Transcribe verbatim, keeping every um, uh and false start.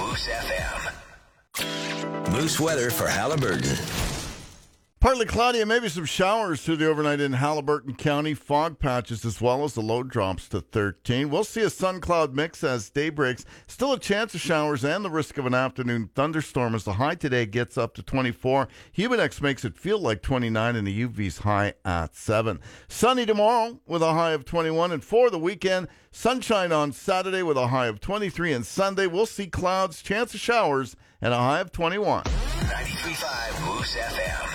Moose F M. Moose weather for Haliburton. Partly cloudy and maybe some showers through the overnight in Haliburton County. Fog patches as well as the low drops to thirteen. We'll see a sun-cloud mix as day breaks. Still a chance of showers and the risk of an afternoon thunderstorm as the high today gets up to twenty-four. Humidex makes it feel like twenty-nine and the U V's high at seven. Sunny tomorrow with a high of twenty-one. And for the weekend, sunshine on Saturday with a high of twenty-three. And Sunday we'll see clouds, chance of showers, and a high of twenty-one. ninety-three point five Moose F M.